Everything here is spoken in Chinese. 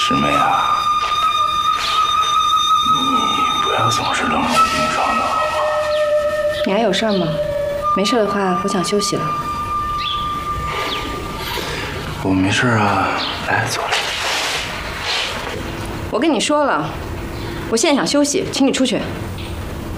师妹啊，你不要总是冷冷冰霜的好吗？ 你还有事吗？没事的话，我想休息了。 我没事啊，来坐。 我跟你说了，我现在想休息，请你出去。